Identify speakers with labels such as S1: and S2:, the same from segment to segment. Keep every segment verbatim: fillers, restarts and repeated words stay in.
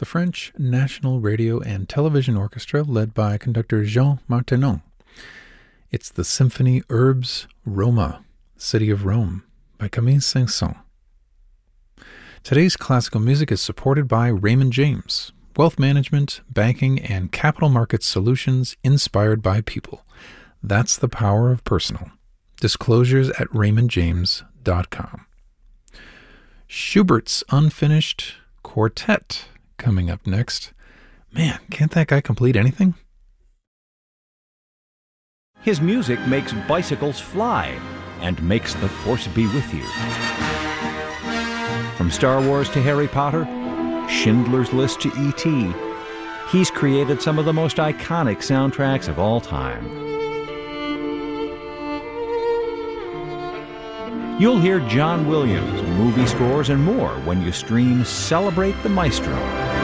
S1: the French National Radio and Television Orchestra led by conductor Jean Martinon. It's the Symphony Urbs Roma, City of Rome, by Camille Saint-Saëns. Today's classical music is supported by Raymond James, wealth management, banking, and capital markets solutions inspired by people. That's the power of personal. Disclosures at raymond james dot com. Schubert's Unfinished Quartet coming up next. Man, can't that guy complete anything?
S2: His music makes bicycles fly and makes the Force be with you. From Star Wars to Harry Potter, Schindler's List to E T, he's created some of the most iconic soundtracks of all time. You'll hear John Williams, movie scores, and more when you stream Celebrate the Maestro.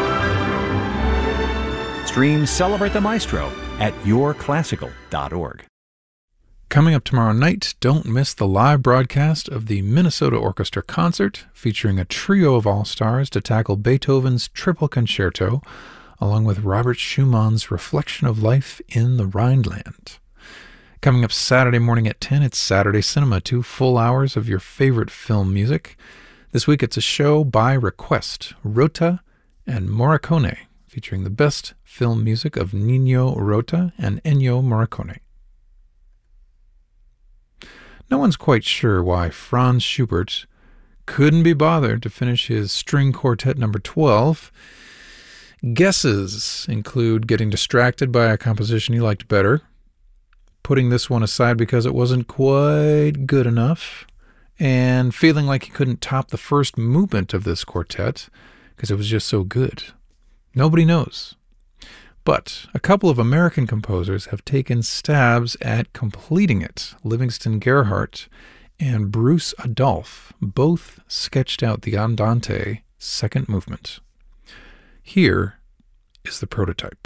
S2: Stream Celebrate the Maestro at your classical dot org.
S1: Coming up tomorrow night, don't miss the live broadcast of the Minnesota Orchestra Concert, featuring a trio of all-stars to tackle Beethoven's Triple Concerto, along with Robert Schumann's Reflection of Life in the Rhineland. Coming up Saturday morning at ten, it's Saturday Cinema, two full hours of your favorite film music. This week it's a show by request, Rota and Morricone, featuring the best film music of Nino Rota and Ennio Morricone. No one's quite sure why Franz Schubert couldn't be bothered to finish his String Quartet number twelve. Guesses include getting distracted by a composition he liked better, putting this one aside because it wasn't quite good enough, and feeling like he couldn't top the first movement of this quartet because it was just so good. Nobody knows. But a couple of American composers have taken stabs at completing it. Livingston Gerhardt and Bruce Adolphe both sketched out the Andante second movement. Here is the prototype.